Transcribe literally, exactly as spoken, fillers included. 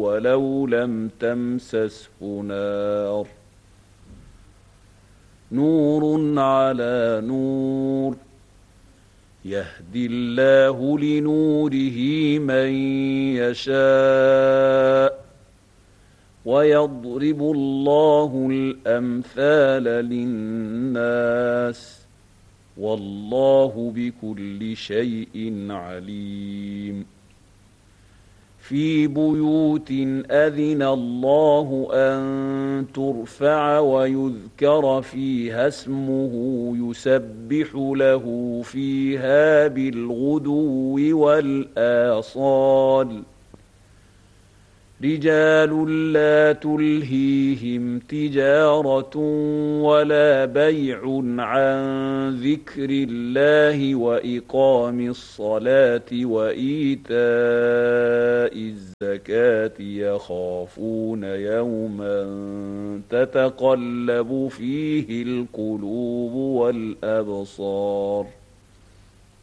ولو لم تمسسه نار نور على نور يهدي الله لنوره من يشاء ويضرب الله الأمثال للناس والله بكل شيء عليم في بيوت أذن الله أن ترفع ويذكر فيها اسمه يسبح له فيها بالغدو والآصال رجال لا تلهيهم تجارة ولا بيع عن ذكر الله وإقام الصلاة وإيتاء الزكاة يخافون يوما تتقلب فيه القلوب والأبصار